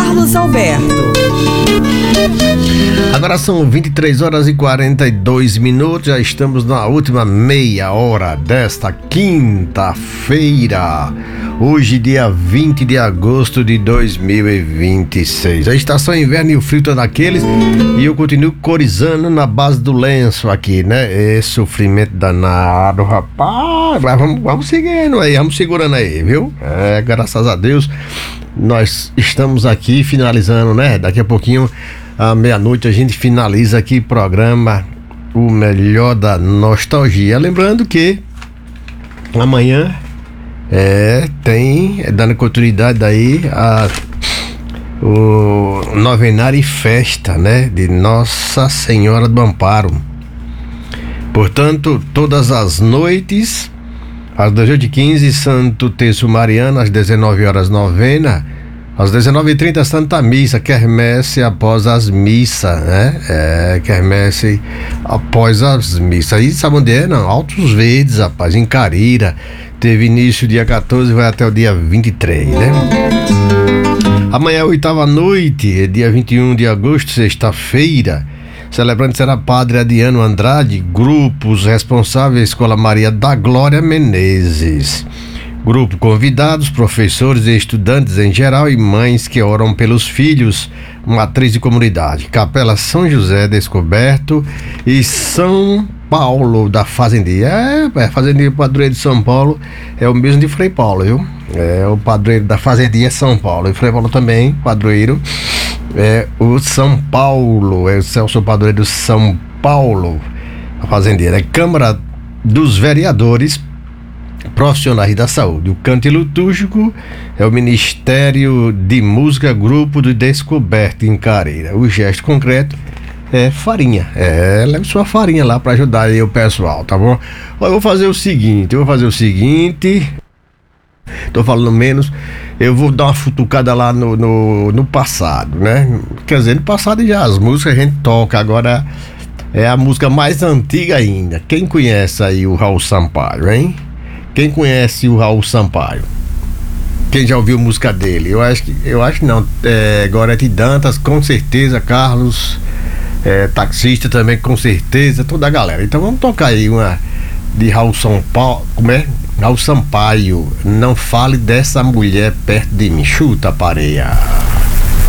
Carlos Alberto. Agora são 23 horas e 42 minutos, já estamos na última meia hora desta quinta-feira, hoje dia 20 de agosto de 2026. A estação inverno e o frio tá naqueles e eu continuo corizando na base do lenço aqui, né? É sofrimento danado, rapaz, mas vamos seguindo aí, vamos segurando aí, viu? Graças a Deus nós estamos aqui finalizando, né? Daqui a pouquinho à meia-noite a gente finaliza aqui o programa O Melhor da Nostalgia. Lembrando que amanhã tem, dando continuidade aí o novenário e festa, né, de Nossa Senhora do Amparo. Portanto, todas as noites, às 18h15, Santo Terço Mariano, às 19 horas novena, às 19h30, Santa Missa, quermesse após as missas, né? Quermesse após as missas. E sabe onde é? Não, Altos Verdes, rapaz, em Carira. Teve início dia 14 e vai até o dia 23, né? Amanhã, 8ª noite, dia 21 de agosto, sexta-feira. Celebrante será Padre Adiano Andrade, grupos responsáveis, Escola Maria da Glória Menezes. Grupo convidados, professores e estudantes em geral e mães que oram pelos filhos, matriz de comunidade. Capela São José Descoberto e São Paulo da Fazendia. Fazendia Padroeiro de São Paulo é o mesmo de Frei Paulo, viu? É o padroeiro da Fazendia São Paulo. E Frei Paulo também, padroeiro, é o São Paulo, é o Celso Padroeiro São Paulo, a Fazendeira. É Câmara dos Vereadores Profissionais da Saúde. O canto litúrgico é o Ministério de Música Grupo de Descoberta em Careira. O gesto concreto é farinha. Leve sua farinha lá para ajudar aí o pessoal, tá bom? Eu vou fazer o seguinte, tô falando menos, eu vou dar uma futucada lá no passado, né? Quer dizer, no passado já as músicas a gente toca, agora é a música mais antiga ainda. Quem conhece aí o Raul Sampaio, hein? Quem conhece o Raul Sampaio? Quem já ouviu música dele? Eu acho que não. Gorete Dantas, com certeza. Carlos, taxista também, com certeza. Toda a galera. Então vamos tocar aí uma de Raul Sampaio. Como é? Raul Sampaio. Não fale dessa mulher perto de mim. Chuta, pareia.